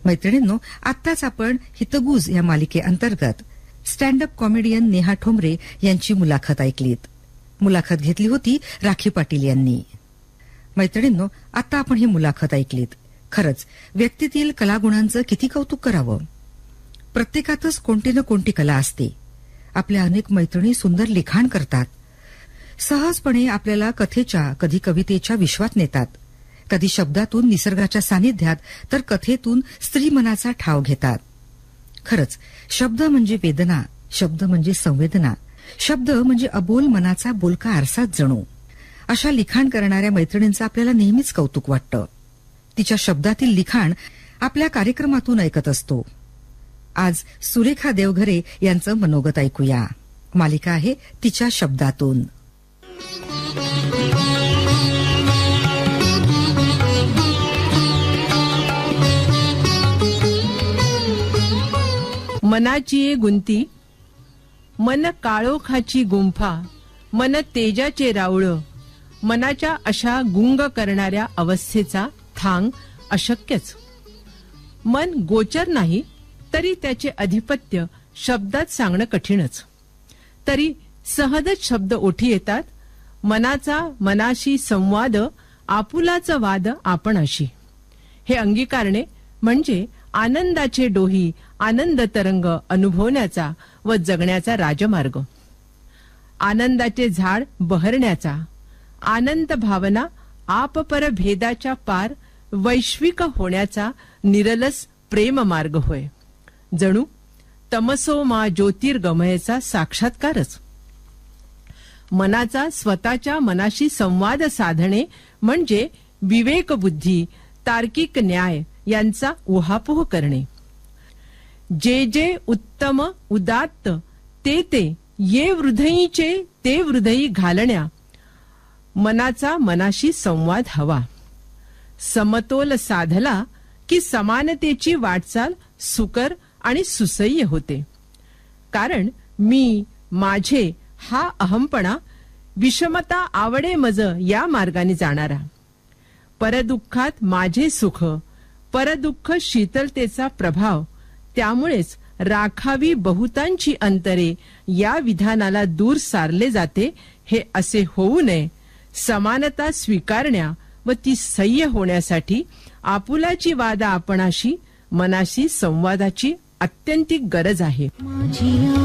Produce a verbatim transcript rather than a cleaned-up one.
मैत्रिणींनो, आत्ताच आपण हितगुज या मालिकेअंतर्गत stand up comedian Neha Thombare यांची मुलाखत ऐकलीत. मुलाखत घेतली होती राखी पाटील यांनी. मैत्रिणींनो, आता आपण ही मुलाखत ऐकलीत. खरंच व्यक्तीतील कलागुणांचं किती कौतुक करावं. प्रत्येकातच कोणती ना कोणती कला असते. आपल्या अनेक मैत्रिणी सुंदर लिखाण करतात. सहजपणे आपल्याला कथेच्या कधी कवितेच्या विश्वात नेतात. कधी शब्दातून निसर्गाच्या सानिध्यात तर कथेतून स्त्री मनाचा ठाव घेतात. खरंच शब्द म्हणजे वेदना, शब्द म्हणजे संवेदना, शब्द म्हणजे अबोल मनाचा बोलका आरसाच जणू. अशा लिखाण करणाऱ्या मैत्रिणींचं आपल्याला नेहमीच कौतुक वाटतं. तिच्या शब्दातील लिखाण आपल्या कार्यक्रमातून ऐकत असतो. आज सुरेखा देवघरे यांचं मनोगत ऐकूया. मालिका आहे तिच्या शब्दातून. मनाची गुंती, मन काळोखाची गुंफा, मन तेजाचे रावळ, मनाच्या अशा गुंग करणाऱ्या अवस्थेचा थांग अशक्यच. मन गोचर नाही तरी त्याचे अधिपत्य शब्दात सांगणं कठीणच. तरी सहजच शब्द ओठी येतात. मनाचा मनाशी संवाद, आपुलाचा वाद आपणाशी, हे अंगीकारणे म्हणजे आनंदाचे डोही, आनंद तरंग अनुभवण्याचा व जगण्याचा राजमार्ग. आनंदाचे झाड बहरण्याचा, आनंद भावना आपपर भेदाच्या पार वैश्विक होण्याचा निरलस प्रेम मार्ग होय. जणू तमसो मा ज्योतिर्गमयचा साक्षात्कारच. मनाचा स्वतःच्या मनाशी संवाद साधणे म्हणजे विवेक बुद्धी, तार्किक न्याय यांचा उहापोह करणे. जे जे उत्तम उदात्त ते ते ये हृदयीचे ते हृदयी घालण्या. मनाचा मनाशी संवाद हवा. समतोल साधला की समानतेची वाटचाल सुकर आणि सुसह्य होते. कारण मी, माझे हा अहमपणा विषमता आवडे मज या मार्गाने जाणारा. परदुःखात माझे सुख, परदुःख शीतलतेचा प्रभाव, त्यामुळेच राखावी बहुतांची अंतरे या विधानाला दूर सारले जाते. हे असे होऊ नये. समानता स्वीकारण्या व ती सह्य होण्यासाठी आपुलाची वादा आपणाशी, मनाशी संवादाची अत्यंतिक गरज आहे.